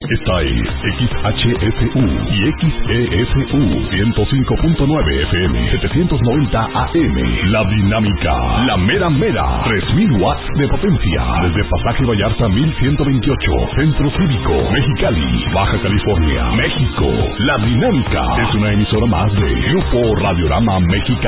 Esta es XHSU y XESU 105.9 FM 790 AM. La Dinámica, la mera mera, 3000 watts de potencia. Desde Pasaje Vallarta 1128, Centro Cívico, Mexicali, Baja California, México. La Dinámica es una emisora más de Grupo Radiorama Mexicano.